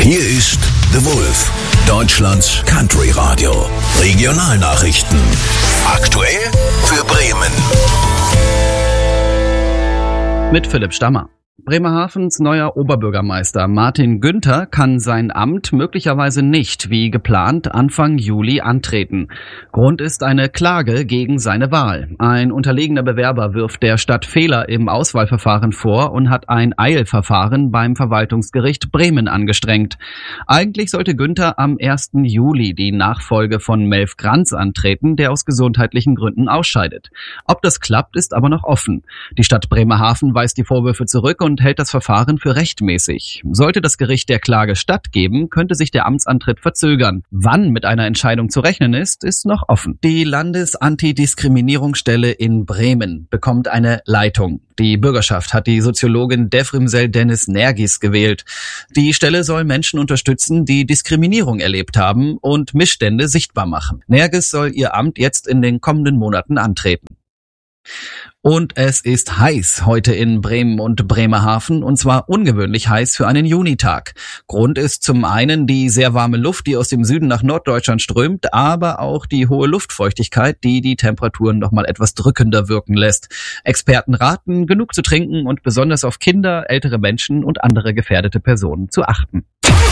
Hier ist The Wolf, Deutschlands Country Radio. Regionalnachrichten. Aktuell für Bremen. Mit Philipp Stammer. Bremerhavens neuer Oberbürgermeister Martin Günther kann sein Amt möglicherweise nicht, wie geplant, Anfang Juli antreten. Grund ist eine Klage gegen seine Wahl. Ein unterlegener Bewerber wirft der Stadt Fehler im Auswahlverfahren vor und hat ein Eilverfahren beim Verwaltungsgericht Bremen angestrengt. Eigentlich sollte Günther am 1. Juli die Nachfolge von Melf Granz antreten, der aus gesundheitlichen Gründen ausscheidet. Ob das klappt, ist aber noch offen. Die Stadt Bremerhaven weist die Vorwürfe zurück und hält das Verfahren für rechtmäßig. Sollte das Gericht der Klage stattgeben, könnte sich der Amtsantritt verzögern. Wann mit einer Entscheidung zu rechnen ist, ist noch offen. Die Landesantidiskriminierungsstelle in Bremen bekommt eine Leitung. Die Bürgerschaft hat die Soziologin Devrimsel Dennis Nergis gewählt. Die Stelle soll Menschen unterstützen, die Diskriminierung erlebt haben und Missstände sichtbar machen. Nergis soll ihr Amt jetzt in den kommenden Monaten antreten. Und es ist heiß heute in Bremen und Bremerhaven, und zwar ungewöhnlich heiß für einen Junitag. Grund ist zum einen die sehr warme Luft, die aus dem Süden nach Norddeutschland strömt, aber auch die hohe Luftfeuchtigkeit, die die Temperaturen noch mal etwas drückender wirken lässt. Experten raten, genug zu trinken und besonders auf Kinder, ältere Menschen und andere gefährdete Personen zu achten.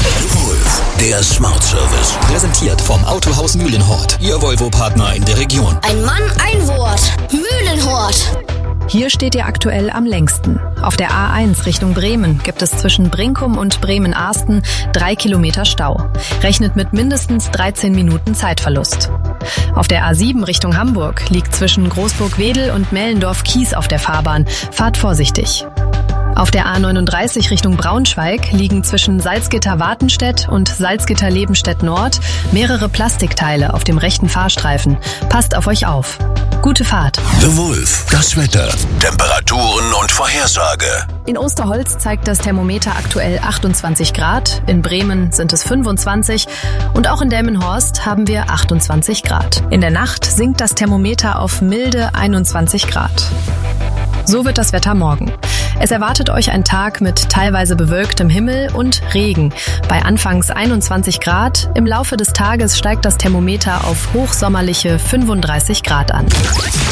Der Smart Service. Präsentiert vom Autohaus Mühlenhort. Ihr Volvo-Partner in der Region. Ein Mann, ein Wort. Mühlenhort. Hier steht ihr aktuell am längsten. Auf der A1 Richtung Bremen gibt es zwischen Brinkum und Bremen-Arsten 3 Kilometer Stau. Rechnet mit mindestens 13 Minuten Zeitverlust. Auf der A7 Richtung Hamburg liegt zwischen Großburg-Wedel und Mellendorf-Kies auf der Fahrbahn. Fahrt vorsichtig. Auf der A39 Richtung Braunschweig liegen zwischen Salzgitter-Wartenstedt und Salzgitter-Lebenstedt-Nord mehrere Plastikteile auf dem rechten Fahrstreifen. Passt auf euch auf. Gute Fahrt. The Wolf, das Wetter, Temperaturen und Vorhersage. In Osterholz zeigt das Thermometer aktuell 28 Grad, in Bremen sind es 25 und auch in Delmenhorst haben wir 28 Grad. In der Nacht sinkt das Thermometer auf milde 21 Grad. So wird das Wetter morgen. Es erwartet euch ein Tag mit teilweise bewölktem Himmel und Regen. Bei anfangs 21 Grad, im Laufe des Tages steigt das Thermometer auf hochsommerliche 35 Grad an.